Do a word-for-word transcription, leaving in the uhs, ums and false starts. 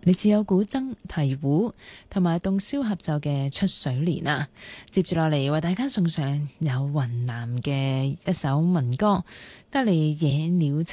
嚟自有古箏、鵜胡同埋洞簫合奏嘅《出水蓮》啊。接住落嚟為大家送上有雲南嘅一首民歌，得嚟野鳥情